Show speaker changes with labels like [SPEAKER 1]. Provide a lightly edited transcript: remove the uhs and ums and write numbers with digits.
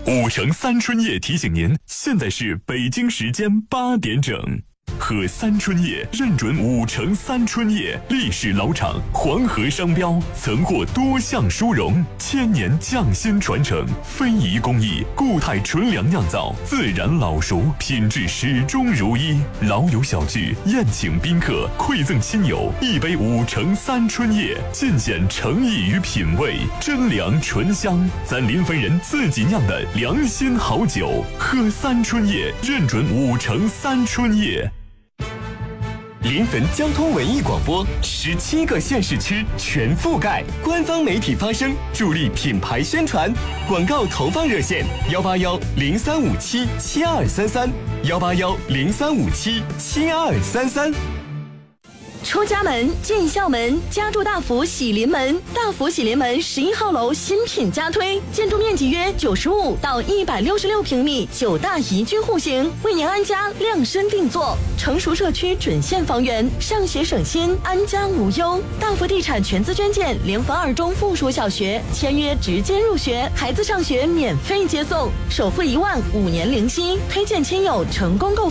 [SPEAKER 1] 5城3春夜提醒您，现在是北京时间8点整。喝3春夜认准5城3春夜，历史老厂，黄河商标，曾获多项殊荣，千年匠心传承，非遗工艺，固态纯粮酿造，自然老熟，品质始终如一。老友小聚，宴请宾客，馈赠亲友，一杯5城3春夜，尽显诚意与品味，真粮醇香，咱临汾人自己酿的良心好酒。喝3春夜，认准5城3春夜。
[SPEAKER 2] 临汾交通文艺广播，17个县市区全覆盖，官方媒体发声，助力品牌宣传。广告投放热线：181-0357-7233，181-0357-7233。
[SPEAKER 3] 出家门，进校门，家住大福喜临门。大福喜临门11号楼新品加推，建筑面积约95到166平米，9大宜居户型，为您安家量身定做。成熟社区准现房源，上学省心，安家无忧。大福地产全资捐建临汾2中附属小学，签约直接入学，孩子上学免费接送，首付1万，5年零息。推荐亲友成功购